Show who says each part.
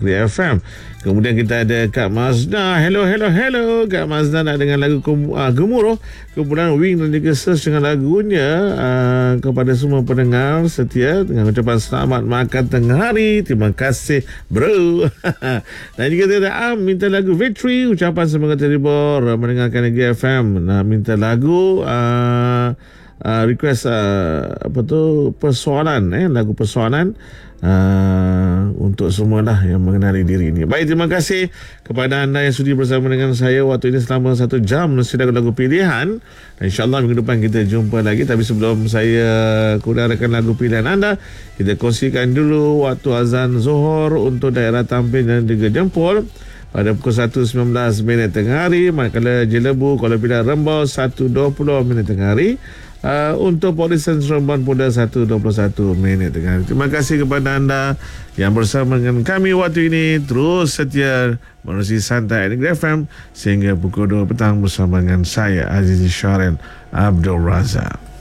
Speaker 1: Negeri FM. Kemudian kita ada Kak Mazda. Hello Kak Mazda nak dengan lagu Gemuruh. Kemudian Wing dan juga Search dengan lagunya kepada semua pendengar setia dengan ucapan selamat makan tengah hari. Terima kasih bro. Dan juga kita ada minta lagu Victory, ucapan semoga terhibur mendengarkan Negeri FM. Minta lagu request persoalan, lagu persoalan untuk semualah yang mengenali diri ini. Baik, terima kasih kepada anda yang sudi bersama dengan saya waktu ini selama 1 jam mesti lagu-lagu pilihan. InsyaAllah minggu depan kita jumpa lagi. Tapi sebelum saya kurangkan lagu pilihan anda, kita kongsikan dulu waktu azan Zuhur untuk daerah Tampin dan juga Jempol pada pukul 1.19 tengah hari, manakala Jelebu, Kuala Pilah, Rembau 1.20 tengah hari. Untuk Polisan Seremban Puda 1.21 tengah hari. Terima kasih kepada anda yang bersama dengan kami waktu ini. Terus setia menerusi Santai Negeri FM sehingga pukul 2 petang bersama dengan saya Azizi Syaren Abdul Razak.